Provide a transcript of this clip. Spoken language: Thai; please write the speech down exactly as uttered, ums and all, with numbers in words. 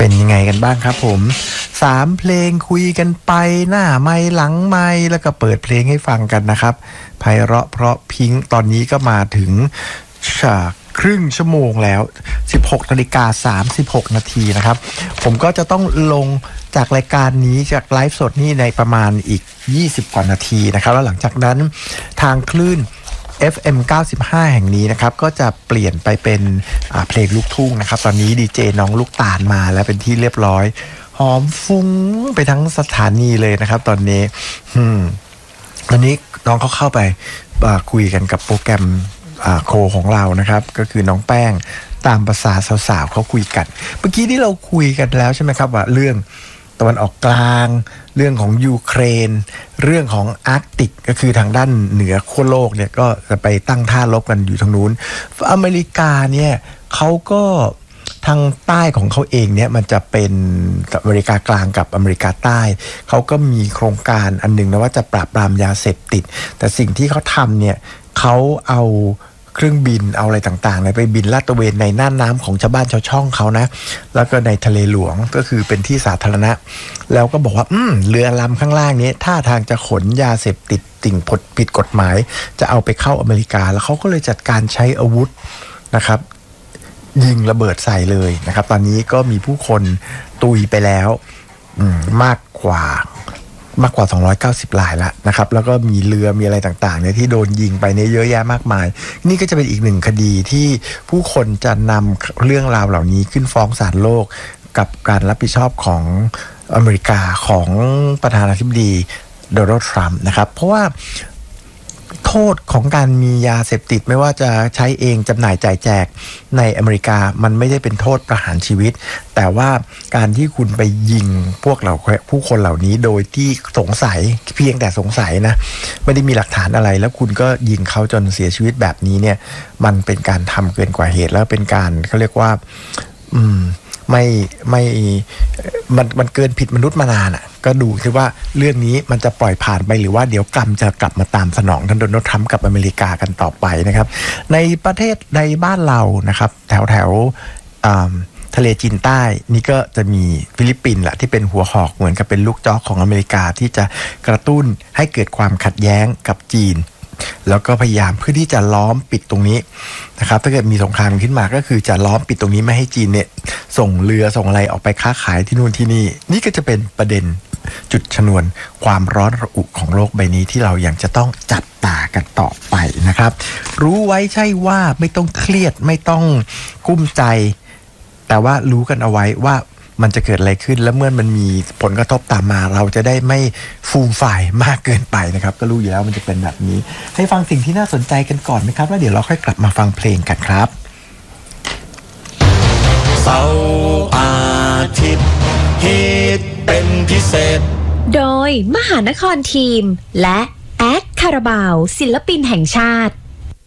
เป็นยังไงกันบ้างครับผมสามเพลงคุยกันไปหน้าไมค์หลังไมค์แล้วก็เปิดเพลงให้ฟังกันนะครับไพเราะเพราะพิงค์ตอนนี้ก็มาถึงฉากครึ่งชั่วโมงแล้ว สิบหกนาฬิกาสามสิบหก นาทีนะครับผมก็จะต้องลงจากรายการนี้จากไลฟ์สดนี่ในประมาณอีกยี่สิบกว่านาทีนะครับแล้วหลังจากนั้นทางคลื่น เอฟ เอ็ม เก้าสิบห้า แห่งนี้นะครับก็จะเปลี่ยนไปเป็นเพลงลูกทุ่งนะครับตอนนี้ดีเจน้องลูกตาลมาแล้วเป็นที่เรียบร้อยหอมฟุ้งไปทั้งสถานีเลยนะครับตอนนี้อืมตอนนี้น้องเขาเข้าไปคุยกันกับโปรแกรมโคของเรานะครับก็คือน้องแป้งตามภาษาสาวๆเขาคุยกันเมื่อกี้ที่เราคุยกันแล้วใช่ไหมครับว่าเรื่องตะวันออกกลางเรื่องของยูเครนเรื่องของอาร์กติกก็คือทางด้านเหนือขั้วโลกเนี่ยก็จะไปตั้งท่ารบกันอยู่ทางนู้นอเมริกาเนี่ยเขาก็ทางใต้ของเขาเองเนี่ยมันจะเป็นอเมริกากลางกับอเมริกาใต้เขาก็มีโครงการอันหนึ่งนะว่าจะปราบปรามยาเสพติดแต่สิ่งที่เขาทำเนี่ยเขาเอาเครื่องบินเอาอะไรต่างๆไปบินลาดตระเวนในน่านน้ำของชาวบ้านชาวช่องเขานะแล้วก็ในทะเลหลวงก็คือเป็นที่สาธารณะแล้วก็บอกว่าอืมเรือลำข้างล่างนี้ท่าทางจะขนยาเสพติดสิ่งผิดกฎหมายจะเอาไปเข้าอเมริกาแล้วเขาก็เลยจัดการใช้อาวุธนะครับยิงระเบิดใส่เลยนะครับตอนนี้ก็มีผู้คนตุยไปแล้วมากกว่ามากกว่าสองร้อยเก้าสิบรายแล้วนะครับแล้วก็มีเรือมีอะไรต่างๆเนี่ยที่โดนยิงไปเนี่ยเยอะแยะมากมายนี่ก็จะเป็นอีกหนึ่งคดีที่ผู้คนจะนำเรื่องราวเหล่านี้ขึ้นฟ้องศาลโลกกับการรับผิดชอบของอเมริกาของประธานาธิบดีโดนัลด์ทรัมป์นะครับเพราะว่าโทษของการมียาเสพติดไม่ว่าจะใช้เองจำหน่ายจ่ายแจกในอเมริกามันไม่ได้เป็นโทษประหารชีวิตแต่ว่าการที่คุณไปยิงพวกเราผู้คนเหล่านี้โดยที่สงสัยเพียงแต่สงสัยนะไม่ได้มีหลักฐานอะไรแล้วคุณก็ยิงเขาจนเสียชีวิตแบบนี้เนี่ยมันเป็นการทำเกินกว่าเหตุแล้วเป็นการเขาเรียกว่าอืมไม่ไม่มันมันเกินผิดมนุษย์มานานอ่ะก็ดูคือว่าเรื่องนี้มันจะปล่อยผ่านไปหรือว่าเดี๋ยวกรรมจะกลับมาตามสนองท่านโดนัลด์ทรัมป์กับอเมริกากันต่อไปนะครับในประเทศในบ้านเรานะครับแถวแถวทะเลจีนใต้นี่ก็จะมีฟิลิปปินส์แหละที่เป็นหัวหอกเหมือนกับเป็นลูกจอกของอเมริกาที่จะกระตุ้นให้เกิดความขัดแย้งกับจีนแล้วก็พยายามเพื่อที่จะล้อมปิดตรงนี้นะครับถ้าเกิดมีสงครามขึ้นมาก็คือจะล้อมปิดตรงนี้ไม่ให้จีนเนี่ยส่งเรือส่งอะไรออกไปค้าขายที่นู่นที่นี่นี่ก็จะเป็นประเด็นจุดชนวนความร้อนระอุของโลกใบนี้ที่เรายังจะต้องจับตากันต่อไปนะครับรู้ไว้ใช่ว่าไม่ต้องเครียดไม่ต้องกุ้มใจแต่ว่ารู้กันเอาไว้ว่ามันจะเกิดอะไรขึ้นและเมื่อมันมีผลกระทบตามมาเราจะได้ไม่ฟูมฝ่ายมากเกินไปนะครับก็รู้อยู่แล้วมันจะเป็นแบบนี้ให้ฟังสิ่งที่น่าสนใจกันก่อนนะครับแล้วเดี๋ยวเราค่อยกลับมาฟังเพลงกันครับเสาร์อาทิตย์ฮิตเป็นพิเศษโดยมหานครทีมและแอดคาราบาวศิลปินแห่งชาติ